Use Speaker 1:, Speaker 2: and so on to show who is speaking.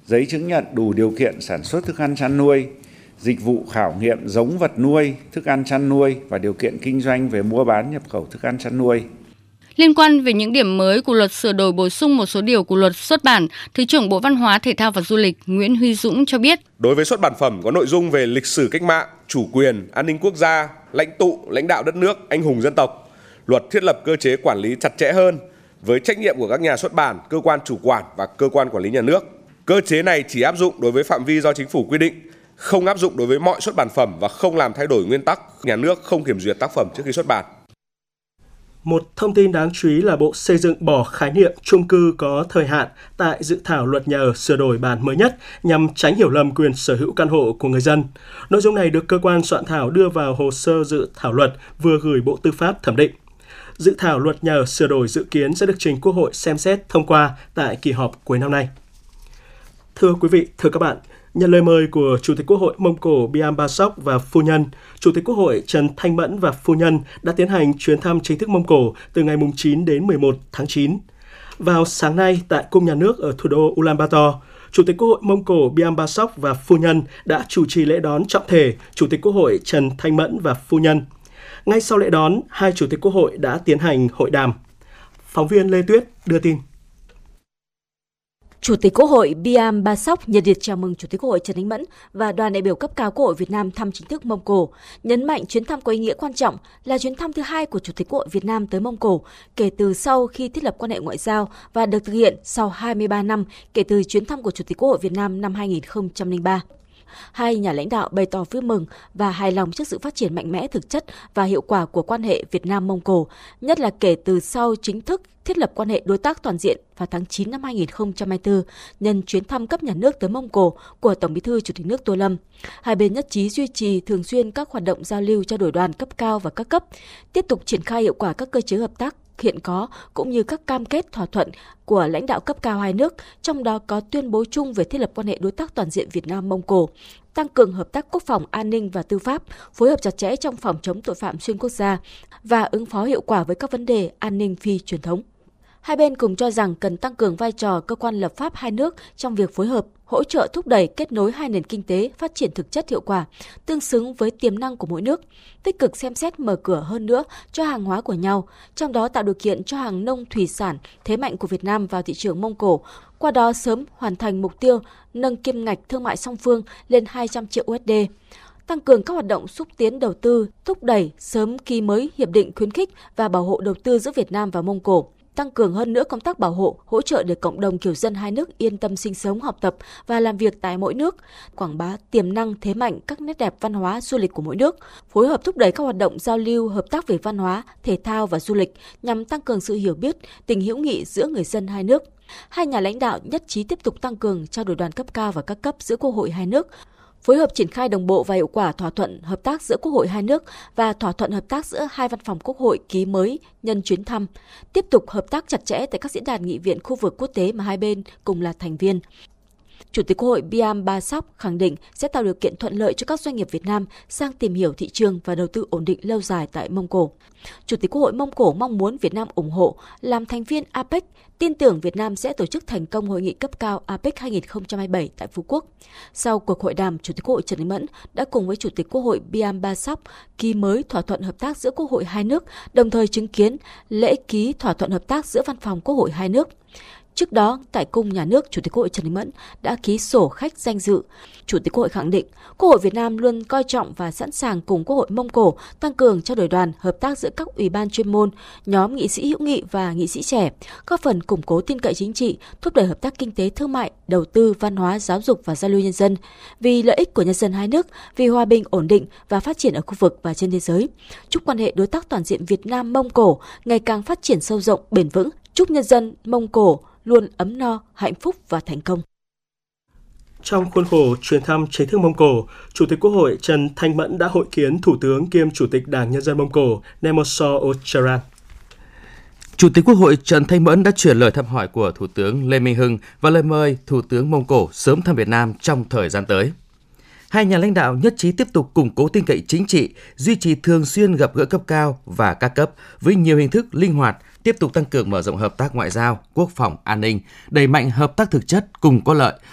Speaker 1: giấy chứng nhận đủ điều kiện sản xuất thức ăn chăn nuôi, dịch vụ khảo nghiệm giống vật nuôi, thức ăn chăn nuôi và điều kiện kinh doanh về mua bán nhập khẩu thức ăn chăn nuôi.
Speaker 2: Liên quan về những điểm mới của luật sửa đổi bổ sung một số điều của luật xuất bản, Thứ trưởng Bộ Văn hóa, Thể thao và Du lịch Nguyễn Huy Dũng cho biết.
Speaker 3: Đối với xuất bản phẩm có nội dung về lịch sử cách mạng, chủ quyền, an ninh quốc gia, lãnh tụ, lãnh đạo đất nước, anh hùng dân tộc, luật thiết lập cơ chế quản lý chặt chẽ hơn với trách nhiệm của các nhà xuất bản, cơ quan chủ quản và cơ quan quản lý nhà nước. Cơ chế này chỉ áp dụng đối với phạm vi do chính phủ quy định, không áp dụng đối với mọi xuất bản phẩm và không làm thay đổi nguyên tắc nhà nước không kiểm duyệt tác phẩm trước khi xuất bản.
Speaker 4: Một thông tin đáng chú ý là Bộ Xây dựng bỏ khái niệm chung cư có thời hạn tại dự thảo luật nhà ở sửa đổi bản mới nhất nhằm tránh hiểu lầm quyền sở hữu căn hộ của người dân. Nội dung này được cơ quan soạn thảo đưa vào hồ sơ dự thảo luật vừa gửi Bộ Tư pháp thẩm định. Dự thảo luật nhà ở sửa đổi dự kiến sẽ được trình Quốc hội xem xét thông qua tại kỳ họp cuối năm nay. Thưa quý vị, thưa các bạn, nhận lời mời của Chủ tịch Quốc hội Mông Cổ Biam Basok và phu nhân, Chủ tịch Quốc hội Trần Thanh Mẫn và phu nhân đã tiến hành chuyến thăm chính thức Mông Cổ từ ngày 9 đến 11 tháng 9. Vào sáng nay tại Cung Nhà nước ở thủ đô Ulaanbaatar, Chủ tịch Quốc hội Mông Cổ Biam Basok và phu nhân đã chủ trì lễ đón trọng thể Chủ tịch Quốc hội Trần Thanh Mẫn và phu nhân. Ngay sau lễ đón, hai Chủ tịch Quốc hội đã tiến hành hội đàm. Phóng viên Lê Tuyết đưa tin.
Speaker 5: Chủ tịch Quốc hội Biam Basok nhiệt liệt chào mừng Chủ tịch Quốc hội Trần Thanh Mẫn và đoàn đại biểu cấp cao Quốc hội Việt Nam thăm chính thức Mông Cổ, nhấn mạnh chuyến thăm có ý nghĩa quan trọng là chuyến thăm thứ hai của Chủ tịch Quốc hội Việt Nam tới Mông Cổ kể từ sau khi thiết lập quan hệ ngoại giao và được thực hiện sau 23 năm kể từ chuyến thăm của Chủ tịch Quốc hội Việt Nam năm 2003. Hai nhà lãnh đạo bày tỏ vui mừng và hài lòng trước sự phát triển mạnh mẽ thực chất và hiệu quả của quan hệ Việt Nam-Mông Cổ, nhất là kể từ sau chính thức thiết lập quan hệ đối tác toàn diện vào tháng 9 năm 2024 nhân chuyến thăm cấp nhà nước tới Mông Cổ của Tổng Bí thư Chủ tịch nước Tô Lâm. Hai bên nhất trí duy trì thường xuyên các hoạt động giao lưu trao đổi đoàn cấp cao và các cấp, tiếp tục triển khai hiệu quả các cơ chế hợp tác hiện có cũng như các cam kết thỏa thuận của lãnh đạo cấp cao hai nước, trong đó có tuyên bố chung về thiết lập quan hệ đối tác toàn diện Việt Nam-Mông Cổ, tăng cường hợp tác quốc phòng, an ninh và tư pháp, phối hợp chặt chẽ trong phòng chống tội phạm xuyên quốc gia và ứng phó hiệu quả với các vấn đề an ninh phi truyền thống. Hai bên cùng cho rằng cần tăng cường vai trò cơ quan lập pháp hai nước trong việc phối hợp, hỗ trợ thúc đẩy kết nối hai nền kinh tế phát triển thực chất hiệu quả, tương xứng với tiềm năng của mỗi nước, tích cực xem xét mở cửa hơn nữa cho hàng hóa của nhau, trong đó tạo điều kiện cho hàng nông thủy sản thế mạnh của Việt Nam vào thị trường Mông Cổ, qua đó sớm hoàn thành mục tiêu nâng kim ngạch thương mại song phương lên 200 triệu USD. Tăng cường các hoạt động xúc tiến đầu tư, thúc đẩy sớm ký mới hiệp định khuyến khích và bảo hộ đầu tư giữa Việt Nam và Mông Cổ. Tăng cường hơn nữa công tác bảo hộ, hỗ trợ để cộng đồng kiều dân hai nước yên tâm sinh sống, học tập và làm việc tại mỗi nước, quảng bá tiềm năng thế mạnh các nét đẹp văn hóa du lịch của mỗi nước, phối hợp thúc đẩy các hoạt động giao lưu, hợp tác về văn hóa, thể thao và du lịch nhằm tăng cường sự hiểu biết, tình hữu nghị giữa người dân hai nước. Hai nhà lãnh đạo nhất trí tiếp tục tăng cường trao đổi đoàn cấp cao và các cấp giữa Quốc hội hai nước, phối hợp triển khai đồng bộ và hiệu quả thỏa thuận hợp tác giữa Quốc hội hai nước và thỏa thuận hợp tác giữa hai văn phòng Quốc hội ký mới nhân chuyến thăm, tiếp tục hợp tác chặt chẽ tại các diễn đàn nghị viện khu vực quốc tế mà hai bên cùng là thành viên. Chủ tịch Quốc hội Biam Basok khẳng định sẽ tạo điều kiện thuận lợi cho các doanh nghiệp Việt Nam sang tìm hiểu thị trường và đầu tư ổn định lâu dài tại Mông Cổ. Chủ tịch Quốc hội Mông Cổ mong muốn Việt Nam ủng hộ làm thành viên APEC, tin tưởng Việt Nam sẽ tổ chức thành công hội nghị cấp cao APEC 2027 tại Phú Quốc. Sau cuộc hội đàm, Chủ tịch Quốc hội Trần Thanh Mẫn đã cùng với Chủ tịch Quốc hội Biam Basok ký mới thỏa thuận hợp tác giữa Quốc hội hai nước, đồng thời chứng kiến lễ ký thỏa thuận hợp tác giữa văn phòng Quốc hội hai nước. Trước đó, tại Cung Nhà nước, Chủ tịch Quốc hội Trần Thanh Mẫn đã ký sổ khách danh dự. Chủ tịch Quốc hội khẳng định, Quốc hội Việt Nam luôn coi trọng và sẵn sàng cùng Quốc hội Mông Cổ tăng cường trao đổi đoàn, hợp tác giữa các ủy ban chuyên môn, nhóm nghị sĩ hữu nghị và nghị sĩ trẻ, góp phần củng cố tin cậy chính trị, thúc đẩy hợp tác kinh tế, thương mại, đầu tư, văn hóa, giáo dục và giao lưu nhân dân, vì lợi ích của nhân dân hai nước, vì hòa bình, ổn định và phát triển ở khu vực và trên thế giới. Chúc quan hệ đối tác toàn diện Việt Nam Mông Cổ ngày càng phát triển sâu rộng, bền vững. Chúc nhân dân Mông Cổ luôn ấm no, hạnh phúc và thành công.
Speaker 4: Trong khuôn khổ chuyến thăm chính thức Mông Cổ, Chủ tịch Quốc hội Trần Thanh Mẫn đã hội kiến Thủ tướng kiêm Chủ tịch Đảng Nhân dân Mông Cổ Nemosor Ocharan.
Speaker 6: Chủ tịch Quốc hội Trần Thanh Mẫn đã chuyển lời thăm hỏi của Thủ tướng Lê Minh Hưng và lời mời Thủ tướng Mông Cổ sớm thăm Việt Nam trong thời gian tới. Hai nhà lãnh đạo nhất trí tiếp tục củng cố tin cậy chính trị, duy trì thường xuyên gặp gỡ cấp cao và các cấp với nhiều hình thức linh hoạt, tiếp tục tăng cường mở rộng hợp tác ngoại giao, quốc phòng, an ninh, đẩy mạnh hợp tác thực chất cùng có lợi,